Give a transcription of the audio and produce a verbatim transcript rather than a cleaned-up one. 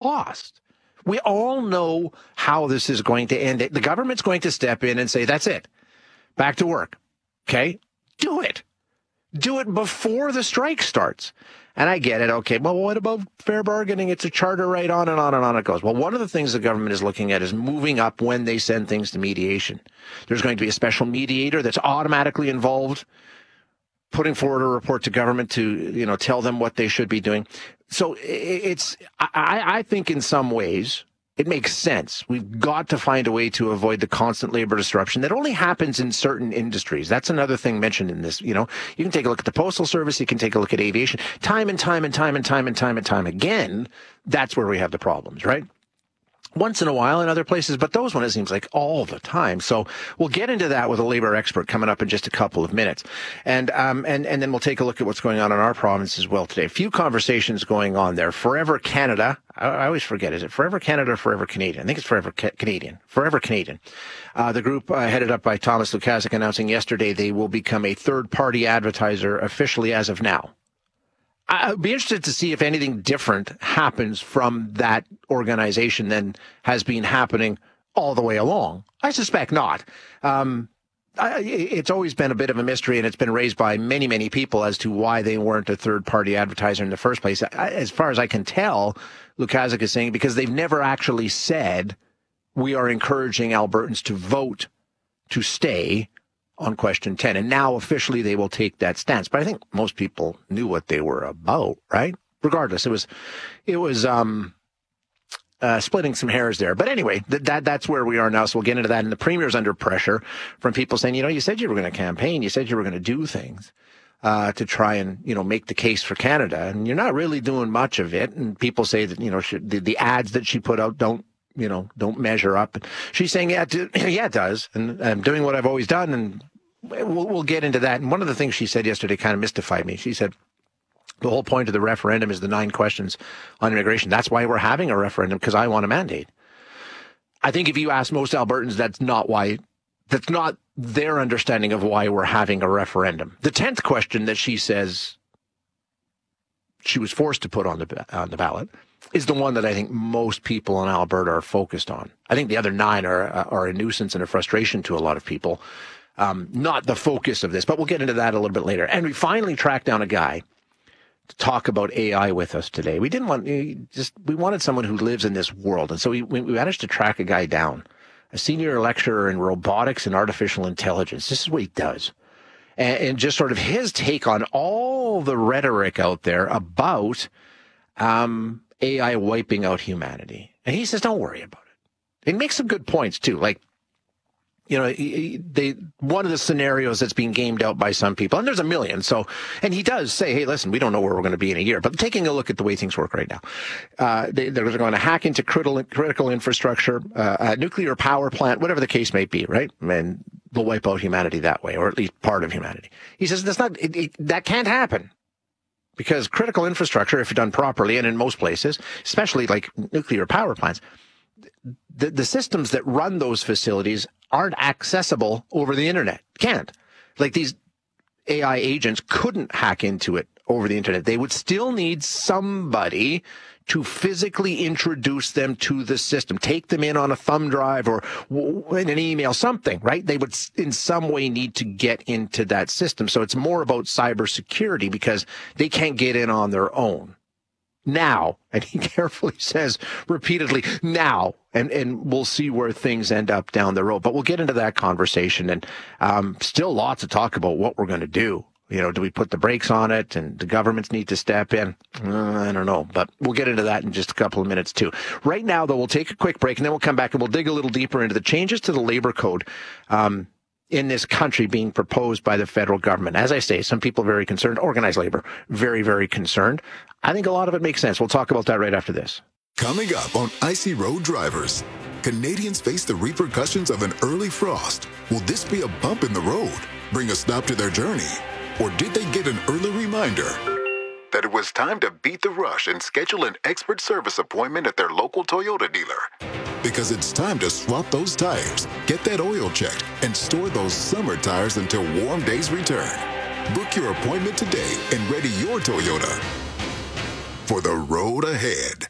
cost. We all know how this is going to end. The government's going to step in and say, that's it. Back to work. Okay? Do it. Do it before the strike starts. And I get it. Okay, well, what about fair bargaining? It's a charter right, on and on and on it goes. Well, one of the things the government is looking at is moving up when they send things to mediation. There's going to be a special mediator that's automatically involved, putting forward a report to government to, you know, tell them what they should be doing. So it's, I, I think in some ways, it makes sense. We've got to find a way to avoid the constant labor disruption that only happens in certain industries. That's another thing mentioned in this. You know, you can take a look at the Postal Service. You can take a look at aviation. Time and time and time and time and time and time again, that's where we have the problems, right? Once in a while in other places, but those ones, it seems like all the time. So we'll get into that with a labor expert coming up in just a couple of minutes. And, um, and, and then we'll take a look at what's going on in our province as well today. A few conversations going on there. Forever Canada. I, I always forget. Is it Forever Canada or Forever Canadian? I think it's Forever Ca- Canadian. Forever Canadian. Uh, the group uh, headed up by Thomas Lukaszuk announcing yesterday they will become a third-party advertiser officially as of now. I'd be interested to see if anything different happens from that organization than has been happening all the way along. I suspect not. Um, I, it's always been a bit of a mystery, and it's been raised by many, many people as to why they weren't a third-party advertiser in the first place. I, as far as I can tell, Lukaszuk is saying because they've never actually said we are encouraging Albertans to vote to stay on question ten. And now officially they will take that stance. But I think most people knew what they were about, right? Regardless, it was, it was, um, uh, splitting some hairs there. But anyway, th- that, that's where we are now. So we'll get into that. And the Premier's under pressure from people saying, you know, you said you were going to campaign. You said you were going to do things, uh, to try and, you know, make the case for Canada. And you're not really doing much of it. And people say that, you know, she, the, the ads that she put out don't, you know, don't measure up. And she's saying, yeah, do, yeah, it does. And I'm doing what I've always done. And We'll, we'll get into that. And one of the things she said yesterday kind of mystified me. She said, the whole point of the referendum is the nine questions on immigration. That's why we're having a referendum, because I want a mandate. I think if you ask most Albertans, that's not why, that's not their understanding of why we're having a referendum. The tenth question that she says she was forced to put on the on the ballot is the one that I think most people in Alberta are focused on. I think the other nine are are a nuisance and a frustration to a lot of people. Um, not the focus of this, but we'll get into that a little bit later. And we finally tracked down a guy to talk about A I with us today. We didn't want, just, we wanted someone who lives in this world. And so we, we managed to track a guy down, a senior lecturer in robotics and artificial intelligence. This is what he does. And, and just sort of his take on all the rhetoric out there about um, A I wiping out humanity. And he says, don't worry about it. He makes some good points too. Like, you know, they, one of the scenarios that's being gamed out by some people, and there's a million. So, and he does say, hey, listen, we don't know where we're going to be in a year, but taking a look at the way things work right now, uh, they, they're going to hack into critical, critical infrastructure, uh, a nuclear power plant, whatever the case may be, right? And they'll wipe out humanity that way, or at least part of humanity. He says that's not, it, it, that can't happen. Because critical infrastructure, if done properly, and in most places, especially like nuclear power plants, the, the systems that run those facilities aren't accessible over the internet. Can't. Like these A I agents couldn't hack into it over the internet. They would still need somebody to physically introduce them to the system, take them in on a thumb drive or in an email, something, right? They would in some way need to get into that system. So it's more about cybersecurity because they can't get in on their own. Now, and he carefully says repeatedly, now, and, and we'll see where things end up down the road. But we'll get into that conversation, and um, still lots of talk about what we're going to do. You know, do we put the brakes on it, and the governments need to step in? Uh, I don't know, but we'll get into that in just a couple of minutes, too. Right now, though, we'll take a quick break, and then we'll come back, and we'll dig a little deeper into the changes to the labor code um, in this country being proposed by the federal government. As I say, some people are very concerned. Organized labor, very, very concerned. I think a lot of it makes sense. We'll talk about that right after this. Coming up on Icy Road Drivers, Canadians face the repercussions of an early frost. Will this be a bump in the road, bring a stop to their journey? Or did they get an early reminder that it was time to beat the rush and schedule an expert service appointment at their local Toyota dealer? Because it's time to swap those tires, get that oil checked, and store those summer tires until warm days return. Book your appointment today and ready your Toyota for the road ahead.